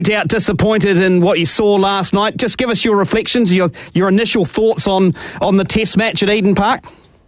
Doubt disappointed in what you saw last night. Just give us your reflections, your initial thoughts on the Test match at Eden Park.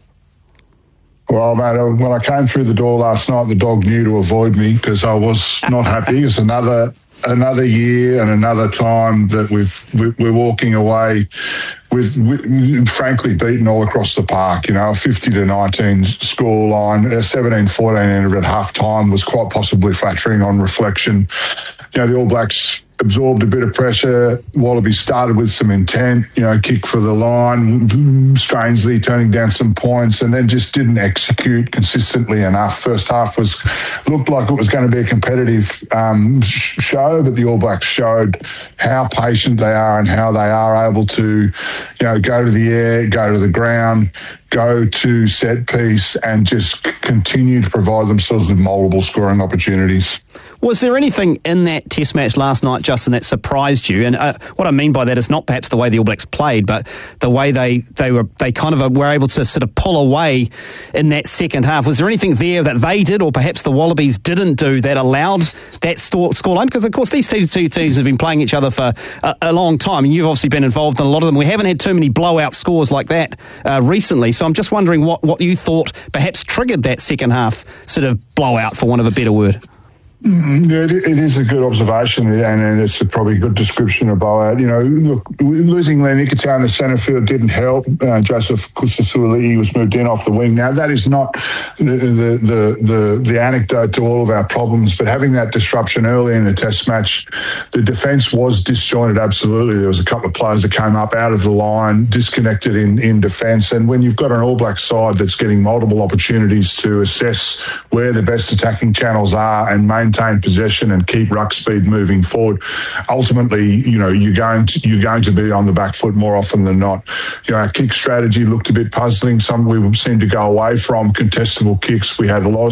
Well, mate, when I came through the door last night, the dog knew to avoid me because I was not happy. It's another year and another time that we're walking away with frankly beaten all across the park. You know, a 50-19 score line, 17-14 ended at half time was quite possibly flattering on reflection. You know, the All Blacks absorbed a bit of pressure. Wallaby started with some intent, you know, kick for the line, strangely turning down some points, and then just didn't execute consistently enough. First half looked like it was going to be a competitive show, but the All Blacks showed how patient they are and how they are able to, you know, go to the air, go to the ground, go to set piece and just continue to provide themselves with multiple scoring opportunities. Was there anything in that Test match last night, Justin, that surprised you? And what I mean by that is not perhaps the way the All Blacks played, but the way they kind of were able to sort of pull away in that second half. Was there anything there that they did, or perhaps the Wallabies didn't do, that allowed that scoreline? Because, of course, these two teams have been playing each other for a long time, and you've obviously been involved in a lot of them. We haven't had too many blowout scores like that recently, so I'm just wondering what you thought perhaps triggered that second half sort of blowout, for want of a better word. Yeah, it is a good observation, and it's probably a good description of blowout. You know, look, losing Len Ikitau in the centre field didn't help. Joseph Kusasuali'i was moved in off the wing. Now, that is not the anecdote to all of our problems, but having that disruption early in the Test match, the defence was disjointed, absolutely. There was a couple of players that came up out of the line, disconnected in defence, and when you've got an All Black side that's getting multiple opportunities to assess where the best attacking channels are and maintain possession and keep ruck speed moving forward, ultimately, you know, you're going to be on the back foot more often than not. You know, our kick strategy looked a bit puzzling. We seemed to go away from contestable kicks. We had a lot of